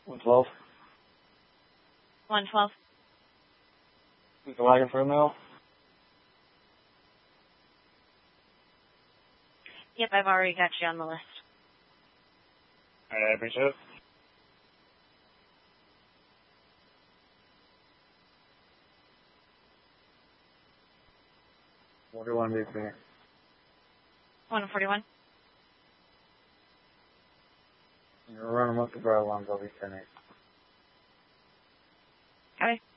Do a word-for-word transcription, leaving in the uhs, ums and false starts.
one twelve. one twelve. Is the wagon for a mail? Yep, I've already got you on the list. Alright, I appreciate it. What do you want to do for me? one forty-one. You're running up the barrel on L V ten eight. Okay.